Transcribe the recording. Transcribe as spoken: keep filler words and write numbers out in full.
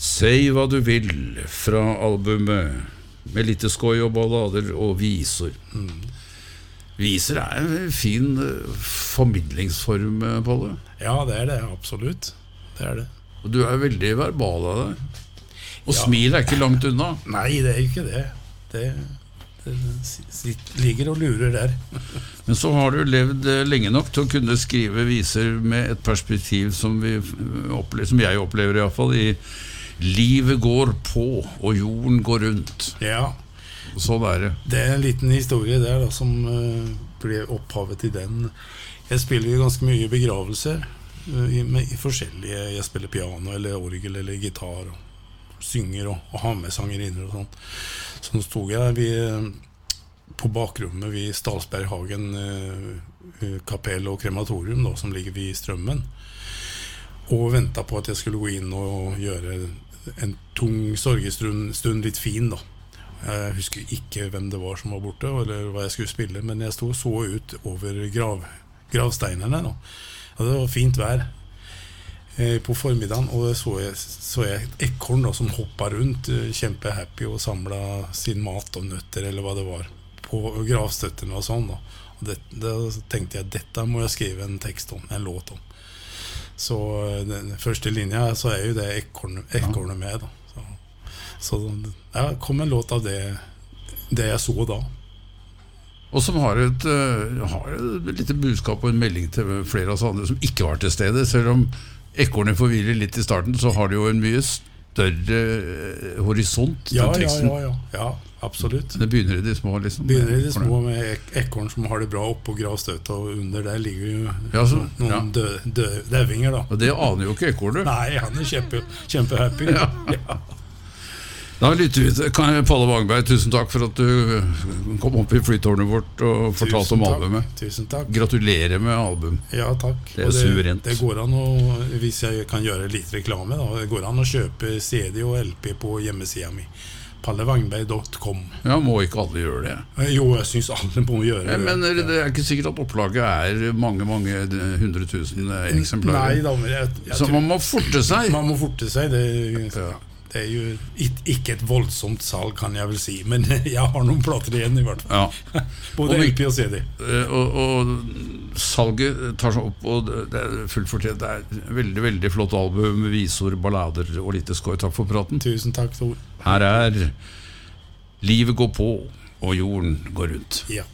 Si hva du vil fra albumet med litt skoj og ballader og viser. Mm. Viser er en fin formidlingsform, Palle. Ja, det er det, absolutt. Det er det. Og du er veldig verbal av deg. Og ja. Smil er ikke langt unna. Nei, det er ikke det. Det, det ligger og lurer der. Men så har du levd lenge nok til å kunne skrive viser med et perspektiv som, vi opplever, som jeg opplever i hvert fall, i livet går på og jorden går rundt. Ja. Sånn er det. Det er en liten historie der da, som uh, ble opphavet til den. Jeg spiller jo ganske mye begravelser uh, i, med, i forskjellige. Jeg spiller piano eller orgel eller gitar og synger og, og har med sangerinner og sånt. Så nå stod jeg vi, på bakrommet ved Stalsberghagen uh, kapell og krematorium da, som ligger ved Strømmen, og ventet på at jeg skulle gå inn og gjøre en tung sorgestund stund litt fin da. Jeg husker ikke hvem det var som var borte eller hva jeg skulle spille, men jeg stod så ut over grav, gravsteinene da. Og det var fint vær eh, på formiddagen, og så jeg, så jeg et ekorn da, som hoppet rundt, kjempehappy og samlet sin mat og nøtter eller hva det var på gravstøttene og sånn da. Og det, da tenkte jeg, dette må jeg skrive en tekst om, en låt om. Så den første linja så er jo det ekornet, ekornet med da. Så ja, kom en låt av det, det jeg så da. Og som har et, uh, har et lite budskap og en melding til flere av oss andre som ikke var til stede. Selv om ekornet forvirrer litt i starten, så har det jo en mye større uh, horisont ja, til teksten. Ja, ja, ja, ja, absolutt. Det begynner i de små, liksom. Begynner i de små med ek ekorn som har det bra opp på gravstøtet, og under der ligger jo ja, så, noen ja. dø, dø, døvinger da. Og det aner jo ikke ekornet. Nei, han er kjempe, kjempehappy. Ja. Ja. Da lytter vi til Palle Wangberg. Tusen takk for at du kom opp i flytårnet vårt og fortalte om albumet. Tusen takk. Gratulerer med album. Ja, takk. Det er det, suverent. Det går an å, hvis jeg kan gjøre litt reklame da, det går an å kjøpe C D og L P på hjemmesiden min. palle wangberg punktum com. Ja, må ikke alle gjøre det? Jo, jeg synes alle må gjøre det. Men det er ikke sikkert at opplaget er mange, mange hundre tusen eksemplarer. Nei, da, men jeg, jeg Så man må forte seg. Man må forte seg, det ja. Det er jo ikke et voldsomt salg, kan jeg vel si, men jeg har noen plater igjen i hvert fall. Ja. Både L P og C D. Og, og salget tar seg opp, og det er fullt fortjent. Det er et veldig, veldig flott album med visor, ballader og litt skoj. Takk for praten. Tusen takk, Tor. Her er Livet går på, og jorden går rundt. Ja.